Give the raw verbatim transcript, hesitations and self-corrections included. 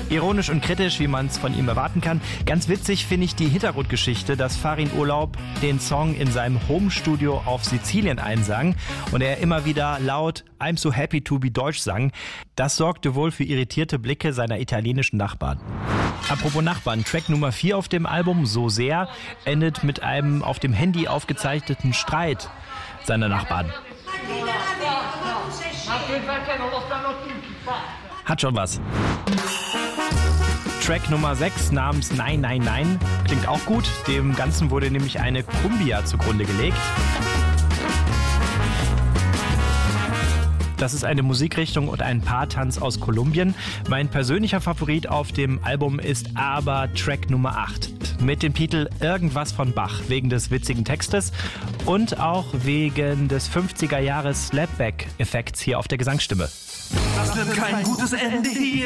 Ironisch und kritisch, wie man es von ihm erwarten kann. Ganz witzig finde ich die Hintergrundgeschichte, dass Farin Urlaub den Song in seinem Homestudio auf Sizilien einsang und er immer wieder laut I'm so happy to be Deutsch sang. Das sorgte wohl für irritierte Blicke seiner italienischen Nachbarn. Apropos Nachbarn, Track Nummer vier auf dem Album, So sehr, endet mit einem auf dem Handy aufgezeichneten Streit seiner Nachbarn. Hat schon was. Track Nummer sechs namens Nein, Nein, Nein klingt auch gut. Dem Ganzen wurde nämlich eine Cumbia zugrunde gelegt. Das ist eine Musikrichtung und ein Paartanz aus Kolumbien. Mein persönlicher Favorit auf dem Album ist aber Track Nummer acht mit dem Titel Irgendwas von Bach, wegen des witzigen Textes und auch wegen des fünfziger Jahre Slapback-Effekts hier auf der Gesangsstimme. Das wird kein gutes Ende hier.